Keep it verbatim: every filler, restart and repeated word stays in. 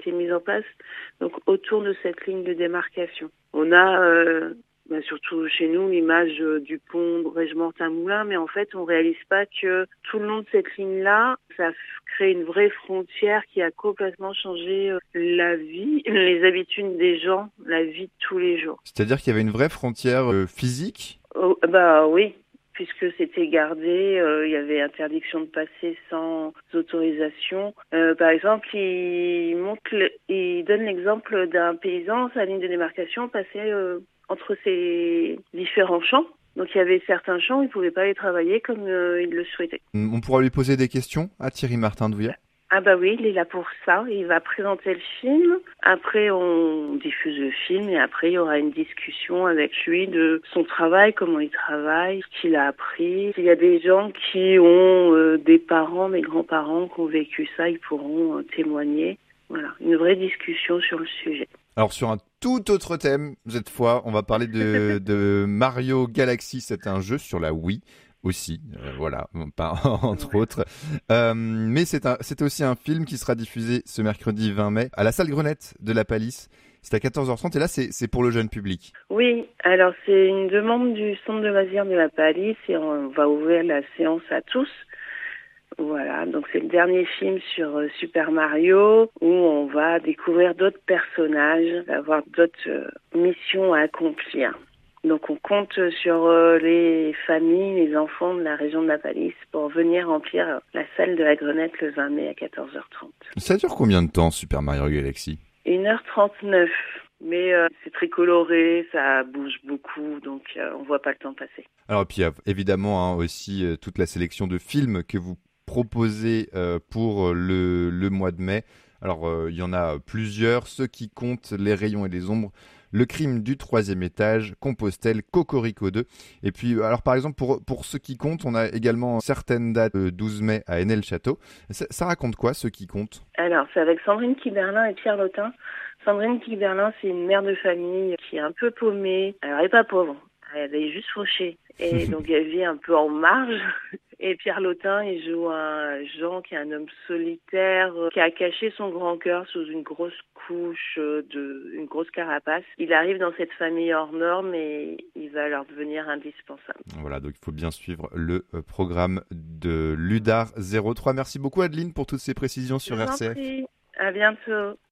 été mises en place donc autour de cette ligne de démarcation. On a euh, bah, surtout chez nous l'image euh, du pont Breige-Mortain-Moulin, mais en fait on réalise pas que tout le long de cette ligne-là, ça crée une vraie frontière qui a complètement changé euh, la vie, les habitudes des gens, la vie de tous les jours. C'est-à-dire qu'il y avait une vraie frontière euh, physique ? Oh, bah oui. Puisque c'était gardé, euh, il y avait interdiction de passer sans autorisation. Euh, par exemple, il, montre le, il donne l'exemple d'un paysan, sa ligne de démarcation passait euh, entre ses différents champs. Donc il y avait certains champs, il ne pouvait pas les travailler comme euh, il le souhaitait. On pourra lui poser des questions à Thierry Martin-Douillet ? Ah bah oui, il est là pour ça. Il va présenter le film. Après, on diffuse le film et après, il y aura une discussion avec lui de son travail, comment il travaille, ce qu'il a appris. Il y a des gens qui ont euh, des parents, des grands-parents qui ont vécu ça, ils pourront euh, témoigner. Voilà, une vraie discussion sur le sujet. Alors sur un tout autre thème, cette fois, on va parler de, de Mario Galaxy. C'est un jeu sur la Wii. Aussi, euh, voilà, pas, entre ouais. autres. Euh, mais c'est, un, c'est aussi un film qui sera diffusé ce mercredi vingt mai à la salle Grenette de la Palisse. C'est à quatorze heures trente et là, c'est, c'est pour le jeune public. Oui, alors c'est une demande du centre de loisirs de la Palisse et on va ouvrir la séance à tous. Voilà, donc c'est le dernier film sur euh, Super Mario où on va découvrir d'autres personnages, avoir d'autres euh, missions à accomplir. Donc on compte sur euh, les familles, les enfants de la région de la Palisse pour venir remplir euh, la salle de la Grenette le vingt mai à quatorze heures trente. Ça dure combien de temps, Super Mario Galaxy ? une heure trente-neuf. Mais euh, c'est très coloré, ça bouge beaucoup, donc euh, on voit pas le temps passer. Alors puis évidemment hein, aussi euh, toute la sélection de films que vous proposez euh, pour le, le mois de mai. Alors euh, il y en a plusieurs, ceux qui comptent Les Rayons et les Ombres, Le Crime du troisième étage, Compostelle, Cocorico deux. Et puis alors par exemple pour, pour ceux qui comptent, on a également certaines dates le douze mai à Henel-Château. Ça, ça raconte quoi ceux qui comptent ? Alors c'est avec Sandrine Kiberlin et Pierre Lotin. Sandrine Kiberlin, c'est une mère de famille qui est un peu paumée. Alors, elle n'est pas pauvre, elle est juste fauchée. Et donc, elle vit un peu en marge. Et Pierre Lotin, il joue un Jean qui est un homme solitaire, qui a caché son grand cœur sous une grosse couche, de, une grosse carapace. Il arrive dans cette famille hors norme et il va leur devenir indispensable. Voilà, donc il faut bien suivre le programme de Ludar zéro trois. Merci beaucoup Adeline pour toutes ces précisions sur Je vous en R C F. prie. À bientôt.